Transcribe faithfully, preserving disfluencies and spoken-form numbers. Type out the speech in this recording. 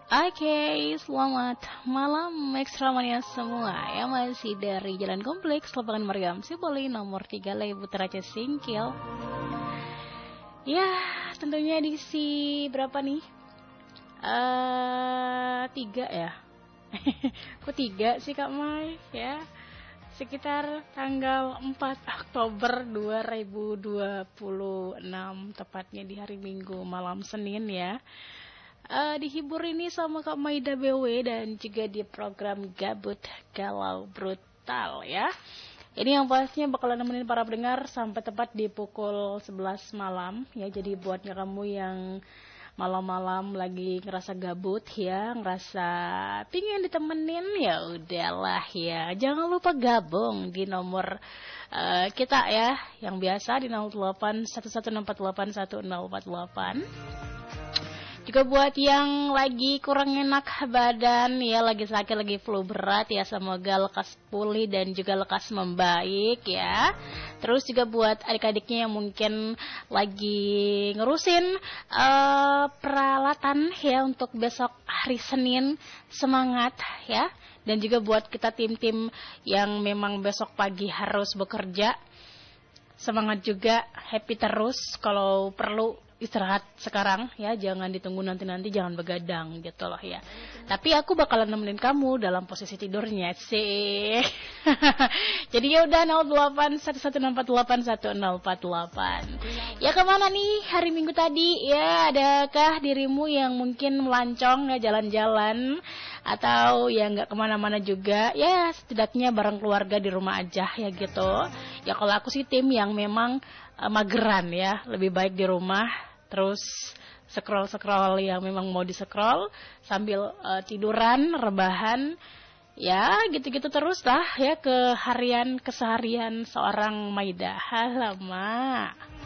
Oke, selamat malam Extramania semua. Ya, masih dari Jalan Kompleks, Lapangan Meriam Sipoli, nomor tiga Lebu Teraca Singkil. Ya, tentunya edisi berapa nih? Uh, tiga ya. Kok tiga sih Kak Mai? Ya, sekitar tanggal empat Oktober dua ribu dua puluh enam, tepatnya di hari Minggu malam Senin ya. Uh, dihibur ini sama Kak Maida B W dan juga di program Gabut Galau Brutal ya. Ini yang pastinya bakalan nemenin para pendengar sampai tepat di pukul sebelas malam ya. Jadi buatnya kamu yang malam-malam lagi ngerasa gabut ya, ngerasa pingin ditemenin, ya udahlah ya. Jangan lupa gabung di nomor uh, kita ya, yang biasa di nol delapan satu satu enam empat delapan satu nol empat delapan. Juga buat yang lagi kurang enak badan ya, lagi sakit, lagi flu berat ya, semoga lekas pulih dan juga lekas membaik ya. Terus juga buat adik-adiknya yang mungkin lagi ngurusin uh, peralatan ya untuk besok hari Senin, semangat ya. Dan juga buat kita tim-tim yang memang besok pagi harus bekerja, semangat juga, happy terus. Kalau perlu istirahat sekarang ya, jangan ditunggu nanti-nanti, jangan begadang gitu loh ya. Tapi aku bakalan nemenin kamu dalam posisi tidurnya sih. Jadi ya udah nol delapan satu satu enam empat delapan satu nol empat delapan. Ya, kemana nih hari Minggu tadi ya? Adakah dirimu yang mungkin melancong ya, jalan-jalan, atau ya nggak kemana-mana juga ya, setidaknya bareng keluarga di rumah aja ya gitu. Ya kalau aku sih tim yang memang uh, mageran ya, lebih baik di rumah terus scroll-scroll yang memang mau di-scroll sambil uh, tiduran, rebahan ya, gitu-gitu terus lah ya, ke harian keseharian seorang Maida. Halamak.